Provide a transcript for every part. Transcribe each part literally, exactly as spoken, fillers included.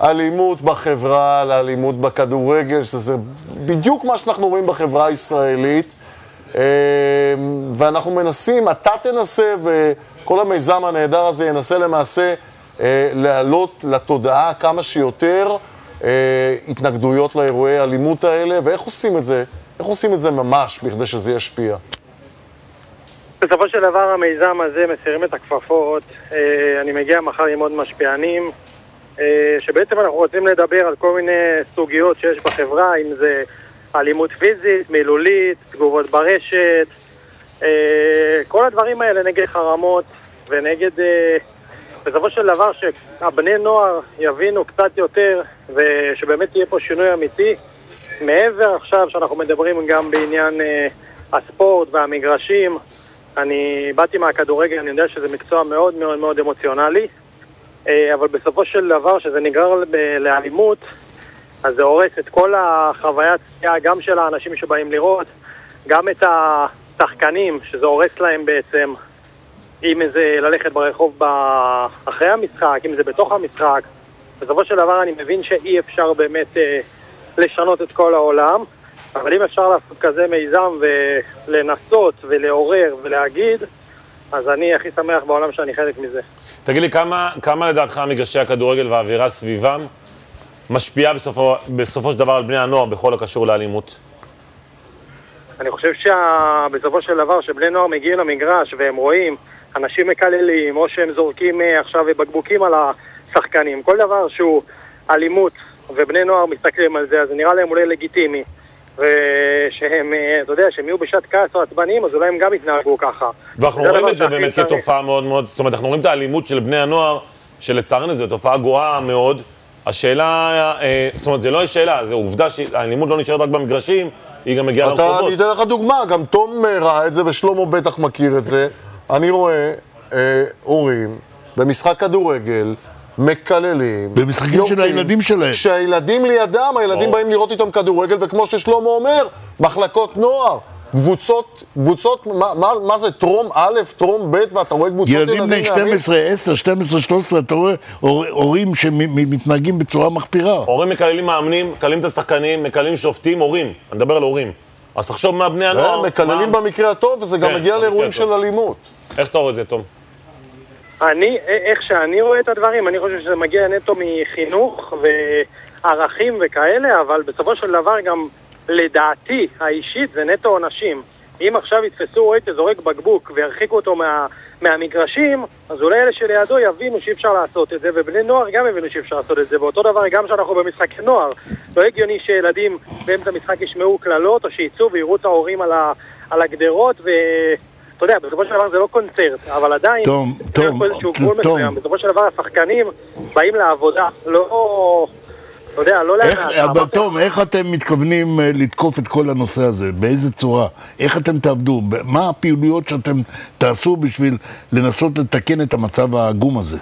אלימות בחברה, לאלימות בכדורגל, שזה בדיוק מה שאנחנו רואים בחברה הישראלית. ואנחנו מנסים, אתה תנסה וכל המיזם הנהדר הזה ינסה למעשה להעלות לתודעה כמה שיותר התנגדויות לאירועי האלימות האלה, ואיך עושים את זה? איך עושים את זה ממש בכדי שזה ישפיע? בסופו של דבר המיזם הזה מסירים את הכפפות. אני מגיע מחר עם עוד משפיענים, שבעצם אנחנו רוצים לדבר על כל מיני סוגיות שיש בחברה, אם זה אלימות פיזית, מילולית, תגובות ברשת, כל הדברים האלה נגד חרמות ונגד, בסופו של דבר שהבני נוער יבינו קצת יותר ושבאמת יהיה פה שינוי אמיתי. מעבר עכשיו שאנחנו מדברים גם בעניין הספורט והמגרשים, אני באתי מהכדורגל, אני יודע שזה מקצוע מאוד מאוד מאוד אמוציונלי, אבל בסופו של דבר שזה נגרר לאלימות, אז זה הורס את כל החוויה הצפייה, גם של האנשים שבאים לראות, גם את השחקנים, שזה הורס להם בעצם, אם זה ללכת ברחוב אחרי המשחק, אם זה בתוך המשחק. בסופו של דבר אני מבין שאי אפשר באמת לשנות את כל העולם, אבל אם אפשר לעשות כזה מיזם ולנסות ולעורר ולהגיד, אז אני הכי שמח בעולם שאני חלק מזה. תגיד לי, כמה, כמה לדעתך מגרשי הכדורגל והאווירה סביבם משפיעה בסופו, בסופו של דבר על בני הנוער בכל הקשור לאלימות? אני חושב שבסופו של דבר שבני נוער מגיעים למגרש והם רואים אנשים מקללים או שהם זורקים עכשיו בקבוקים על השחקנים, כל דבר שהוא אלימות ובני נוער מסתכלים על זה, אז זה נראה להם אולי לגיטימי, ושהם, אתה יודע, שהם יהיו בשעת כעס או עצבניים, אז אולי הם גם יתנהגו ככה. ואנחנו רואים את זה באמת כתופעה מאוד מאוד, זאת אומרת, אנחנו רואים את האלימות של בני הנוער, שלצערנו זו תופעה גרועה מאוד. השאלה, זאת אומרת, זה לא שאלה, זה עובדה שהאלימות לא נשארת רק במגרשים, היא גם מגיעה לרחובות. אני אתן לך דוגמה, גם תום ראה את זה ושלמה בטח מכיר את זה. אני רואה הורים במשחק כדורגל, מקללים, במשחקים של הילדים שלהם. כשהילדים לידם, הילדים באים לראות איתם כדורגל, וכמו ששלמה אומר, מחלקות נוער, קבוצות, קבוצות, מה, מה, מה זה, טרום א', טרום ב', ואתה רואה קבוצות ילדים ילדים בני שתים עשרה, עשר, שתים עשרה, שלוש עשרה, אתה רואה הורים שמתנהגים בצורה מחפירה. הורים מקללים מאמנים, מקללים את השחקנים, מקללים שופטים, הורים. אני מדבר על הורים. אז תחשוב מה בני הנוער... מקללים במקרה הטוב, וזה גם מגיע לאירועים של אלימות. איך אתה רואה את זה, תום? אני, איך שאני רואה את הדברים, אני חושב שזה מגיע נטו מחינוך וערכים וכאלה, אבל בסופו של דבר גם לדעתי האישית זה נטו עונשים. אם עכשיו יתפסו רואה זורק בקבוק וירחיקו אותו מה, מהמגרשים, אז אולי אלה שלידו יבינו שאי אפשר לעשות את זה, ובני נוער גם יבינו שאי אפשר לעשות את זה. ואותו דבר גם שאנחנו במשחקי נוער, לא הגיוני שילדים באמצע המשחק ישמעו כללות או שיצאו ויראו את ההורים על, ה, על הגדרות ו... אתה יודע, בסופו של דבר זה לא קונצרט, אבל עדיין, תום, תום, תום. בסופו של דבר השחקנים באים לעבודה, לא, אתה יודע, לא להנעת. אבל תום, איך אתם מתכוונים לתקוף את כל הנושא הזה? באיזה צורה? איך אתם תעבדו? מה הפעילויות שאתם תעשו בשביל לנסות לתקן את המצב העגום הזה?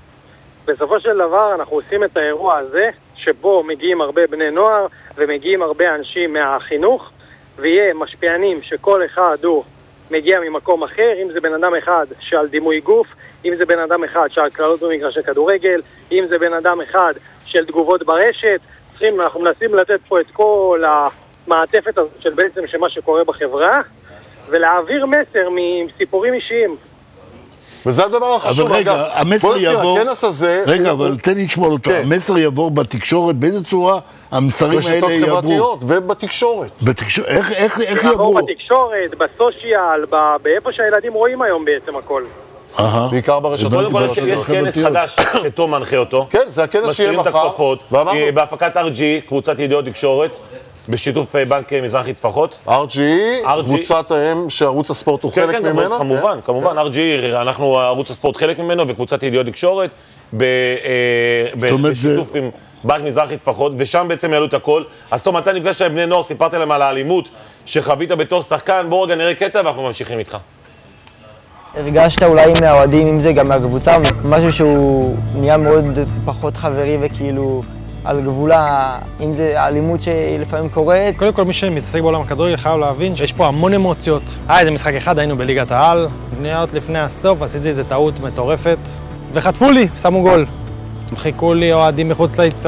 בסופו של דבר אנחנו עושים את האירוע הזה, שבו מגיעים הרבה בני נוער ומגיעים הרבה אנשים מהחינוך, ויהיה משפיענים שכל אחד הוא מגיע ממקום אחר, אם זה בן אדם אחד שעל דימוי גוף, אם זה בן אדם אחד שעל כללות במגרשי כדורגל, אם זה בן אדם אחד של תגובות ברשת. צריכים, אנחנו מנסים לתת פה את כל המעטפת הזאת של בעצם שמה שקורה בחברה, ולהעביר מסר מסיפורים אישיים. וזה הדבר החשוב. אבל רגע, המסר יעבור... הזה... רגע, אבל תן לי לשמוע אותו. כן. המסר יעבור בתקשורת, באיזה צורה המסרים האלה יעברו? בשתות חברתיות ובתקשורת. בתקשורת, איך, איך, איך יעבור? יעברו? בתקשורת, בסושיאל, באיפה שהילדים רואים היום בעצם הכל. בעיקר ברשתות. קודם כל יש כנס חדש שתום מנחה אותו. כן, זה הכנס שיהיה מחר. מסירים את הכפפות. בהפקת אר ג'י, קבוצת ידיעות תקשורת, בשיתוף בנק מזרחי טפחות. אר ג'י, קבוצת האם שערוץ הספורט הוא חלק ממנה? כן, כמובן, כמובן. אר ג'י, אנחנו ערוץ הספורט חלק ממנו, וקבוצת ידיעות תקשורת, בשיתוף עם בנק מזרחי טפחות, ושם בעצם יעלו את הכל. אז תום, אתה נפגשת עם בני נוער, סיפרת להם על האלימות שחווית בתור שחקן. בואו רגע נראה קטע ואנחנו ממשיכים איתך. הרגשת אולי מהאוהדים, אם זה גם מהקבוצה, משהו שהוא נהיה מאוד פחות חברי וכאילו על גבולה, אם זה האלימות שלפעמים קורית. קודם כל, מי שמתעסק בעולם הכדורגל חייב להבין שיש פה המון אמוציות. היה איזה משחק אחד, היינו בליגת העל, עוד לפני הסוף, עשיתי איזה טעות מטורפת, וחטפו לי, שמו גול. חיכו לי אוהדים מחוץ לאצטדיון.